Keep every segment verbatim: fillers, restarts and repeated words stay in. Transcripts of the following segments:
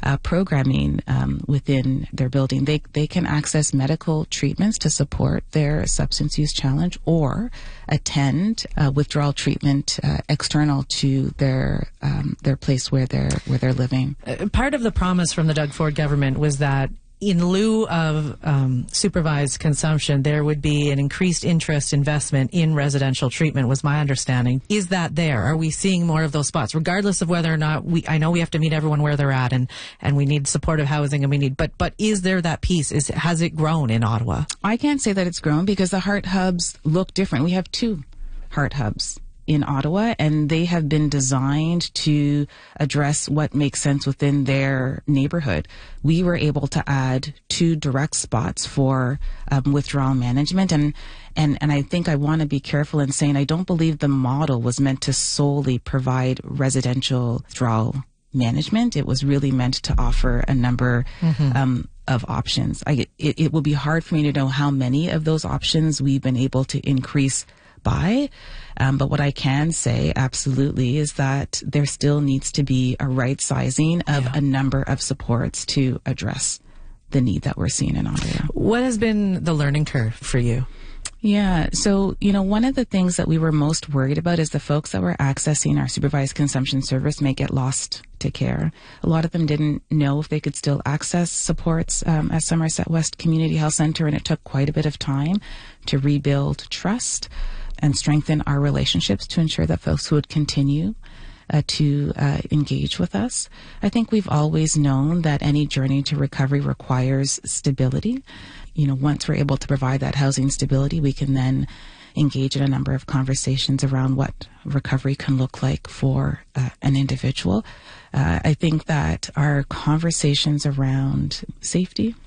uh, programming um, within their building. They they can access medical treatments to support their substance use challenge, or attend uh, withdrawal treatment uh, external to their um, their place where they're where they're living. Uh, part of the promise from the Doug Ford government was that in lieu of um, supervised consumption, there would be an increased interest investment in residential treatment, was my understanding. Is that there? Are we seeing more of those spots, regardless of whether or not we, I know we have to meet everyone where they're at, and, and we need supportive housing, and we need, but, but is there that piece? Is, has it grown in Ottawa? I can't say that it's grown because the heart hubs look different. We have two heart hubs in Ottawa, and they have been designed to address what makes sense within their neighborhood. We were able to add two direct spots for um, withdrawal management, and and and I think I want to be careful in saying I don't believe the model was meant to solely provide residential withdrawal management. It was really meant to offer a number mm-hmm. um, of options. I, it, it will be hard for me to know how many of those options we've been able to increase by. Um, but what I can say absolutely is that there still needs to be a right sizing of yeah. a number of supports to address the need that we're seeing in Ontario. What has been the learning curve for you? Yeah. So, you know, one of the things that we were most worried about is the folks that were accessing our supervised consumption service may get lost to care. A lot of them didn't know if they could still access supports um, at Somerset West Community Health Centre, and it took quite a bit of time to rebuild trust and strengthen our relationships to ensure that folks would continue uh, to uh, engage with us. I think we've always known that any journey to recovery requires stability. You know, once we're able to provide that housing stability, we can then engage in a number of conversations around what recovery can look like for uh, an individual. Uh, I think that our conversations around safety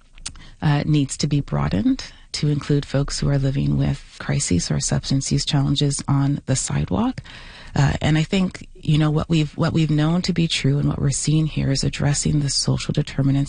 uh, needs to be broadened to include folks who are living with crises or substance use challenges on the sidewalk. Uh, and I think, you know, what we've what we've known to be true and what we're seeing here is addressing the social determinants